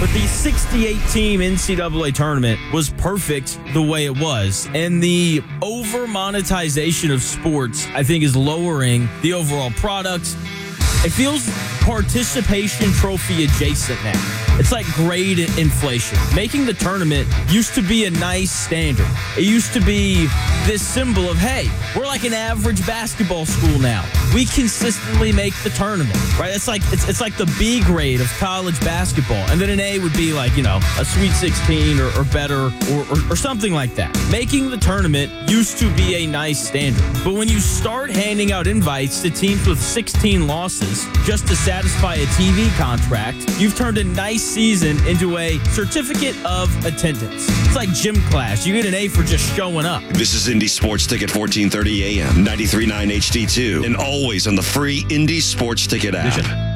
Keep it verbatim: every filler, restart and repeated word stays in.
But the sixty-eight team N C double A tournament was perfect the way it was. And the over-monetization of sports, I think, is lowering the overall product. It feels participation trophy adjacent now. It's like grade inflation. Making the tournament used to be a nice standard. It used to be this symbol of, hey, we're like an average basketball school now. We consistently make the tournament, right? It's like it's, it's like the B grade of college basketball. And then an A would be like, you know, a Sweet sixteen or, or better or, or, or something like that. Making the tournament used to be a nice standard. But when you start handing out invites to teams with sixteen losses just to satisfy a T V contract, you've turned a nice season into a certificate of attendance. It's like gym class. You get an A for just showing up. This is Indy Sports Ticket, fourteen thirty A M, ninety-three point nine H D two, and always on the free Indy Sports Ticket app. Vision.